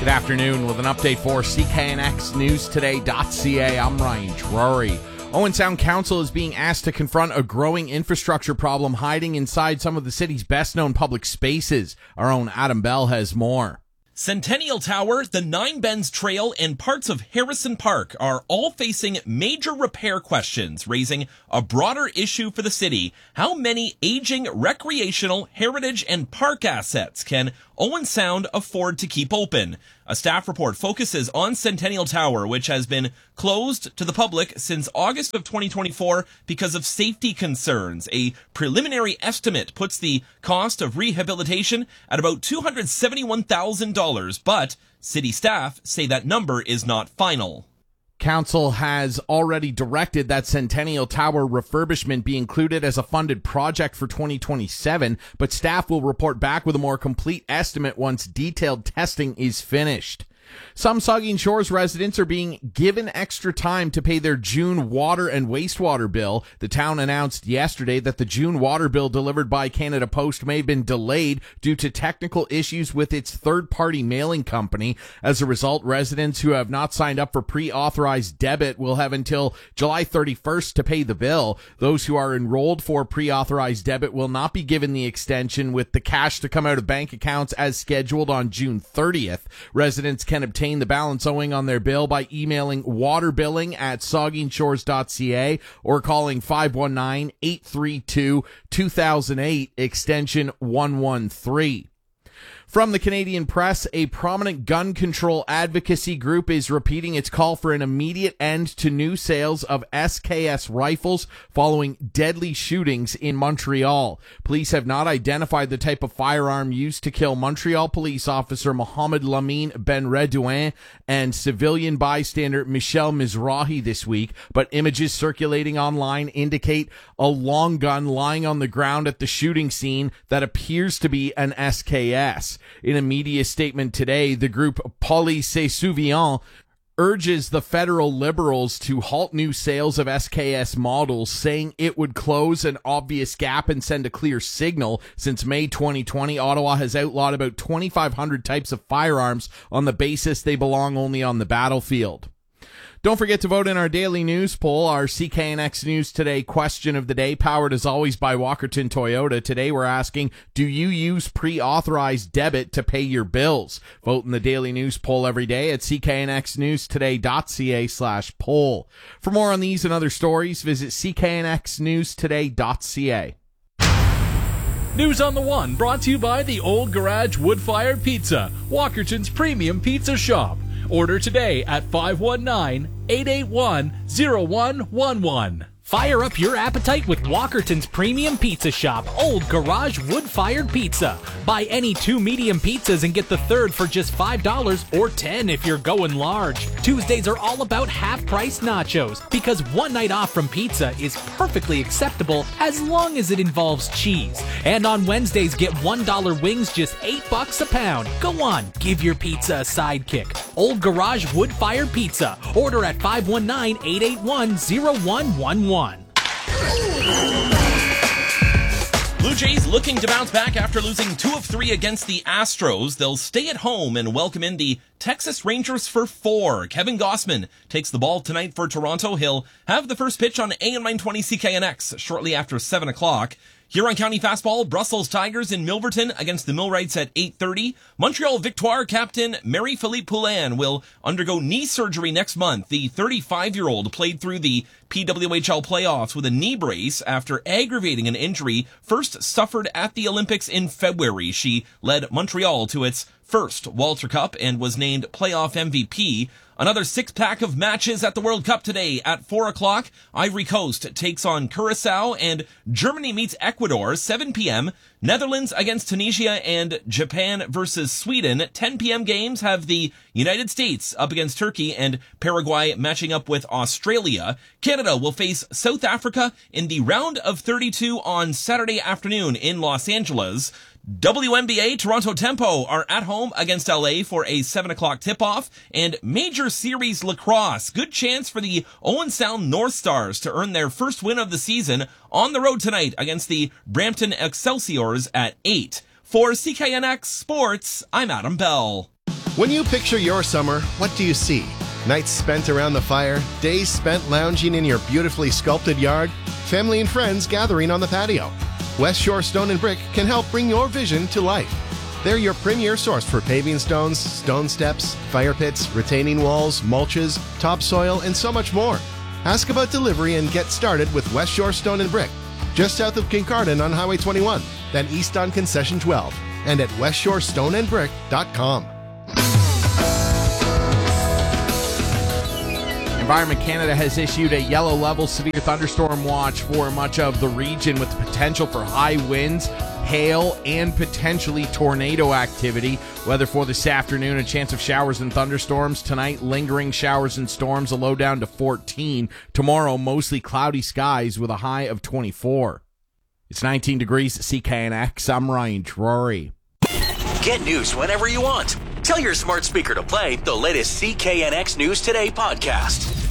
Good afternoon with an update for CKNXNewsToday.ca. I'm Ryan Drury. Owen Sound Council is being asked to confront a growing infrastructure problem hiding inside some of the city's best-known public spaces. Our own Adam Bell has more. Centennial Tower, the Nine Bends Trail, and parts of Harrison Park are all facing major repair questions, raising a broader issue for the city. How many aging recreational, heritage, and park assets can Owen Sound afford to keep open? A staff report focuses on Centennial Tower, which has been closed to the public since August of 2024 because of safety concerns. A preliminary estimate puts the cost of rehabilitation at about $271,000, but city staff say that number is not final. Council has already directed that Centennial Tower refurbishment be included as a funded project for 2027, but staff will report back with a more complete estimate once detailed testing is finished. Some Saugeen Shores residents are being given extra time to pay their June water and wastewater bill. The town announced yesterday that the June water bill delivered by Canada Post may have been delayed due to technical issues with its third-party mailing company. As a result, residents who have not signed up for pre-authorized debit will have until July 31st to pay the bill. Those who are enrolled for pre-authorized debit will not be given the extension, with the cash to come out of bank accounts as scheduled on June 30th. Residents can obtain the balance owing on their bill by emailing waterbilling@saugeenshores.ca or calling 519-832-2008 extension 113. From the Canadian Press, a prominent gun control advocacy group is repeating its call for an immediate end to new sales of SKS rifles following deadly shootings in Montreal. Police have not identified the type of firearm used to kill Montreal police officer Mohamed Lamine Ben-Redouin and civilian bystander Michel Mizrahi this week, but images circulating online indicate a long gun lying on the ground at the shooting scene that appears to be an SKS. In a media statement today, the group Police et Surveillance urges the federal Liberals to halt new sales of SKS models, saying it would close an obvious gap and send a clear signal. Since May 2020, Ottawa has outlawed about 2,500 types of firearms on the basis they belong only on the battlefield. Don't forget to vote in our daily news poll. Our CKNX News Today question of the day, powered as always by Walkerton Toyota. Today we're asking, do you use pre-authorized debit to pay your bills? Vote in the daily news poll every day at cknxnewstoday.ca/poll. For more on these and other stories, visit cknxnewstoday.ca. News on the One, brought to you by the Old Garage Wood-Fired Pizza, Walkerton's premium pizza shop. Order today at 519-881-0111. Fire up your appetite with Walkerton's premium pizza shop, Old Garage Wood-Fired Pizza. Buy any 2 medium pizzas and get the third for just $5 or $10 if you're going large. Tuesdays are all about half-price nachos because one night off from pizza is perfectly acceptable as long as it involves cheese. And on Wednesdays, get $1 wings just $8 a pound. Go on, give your pizza a sidekick. Old Garage Wood-Fired Pizza. Order at 519-881-0111. Blue Jays looking to bounce back after losing 2 of 3 against the Astros. They'll stay at home and welcome in the Texas Rangers for 4. Kevin Gossman takes the ball tonight for Toronto. He'll have the first pitch on AM 920 CKNX shortly after 7 o'clock. Huron County fastball, Brussels Tigers in Milverton against the Millwrights at 8:30. Montreal Victoire captain Marie-Philippe Poulin will undergo knee surgery next month. The 35-year-old played through the PWHL playoffs with a knee brace after aggravating an injury first suffered at the Olympics in February. She led Montreal to its first Walter Cup and was named playoff MVP. Another 6-pack of matches at the World Cup today at 4 o'clock. Ivory Coast takes on Curacao and Germany meets Ecuador, 7 p.m. Netherlands against Tunisia and Japan versus Sweden. 10 p.m. games have the United States up against Turkey and Paraguay matching up with Australia. Canada will face South Africa in the round of 32 on Saturday afternoon in Los Angeles. WNBA Toronto Tempo are at home against LA for a 7 o'clock tip-off, and Major Series Lacrosse. Good chance for the Owen Sound North Stars to earn their first win of the season on the road tonight against the Brampton Excelsiors at 8. For CKNX Sports, I'm Adam Bell. When you picture your summer, what do you see? Nights spent around the fire, days spent lounging in your beautifully sculpted yard, family and friends gathering on the patio. West Shore Stone and Brick can help bring your vision to life. They're your premier source for paving stones, stone steps, fire pits, retaining walls, mulches, topsoil, and so much more. Ask about delivery and get started with West Shore Stone and Brick, just south of Kincardine on Highway 21, then east on Concession 12, and at westshorestoneandbrick.com. Environment Canada has issued a yellow level severe thunderstorm watch for much of the region with the potential for high winds, hail, and potentially tornado activity. Weather for this afternoon, a chance of showers and thunderstorms. Tonight, lingering showers and storms, a low down to 14. Tomorrow, mostly cloudy skies with a high of 24. It's 19 degrees at CKNX. I'm Ryan Drury. Get news whenever you want. Tell your smart speaker to play the latest CKNX News Today podcast.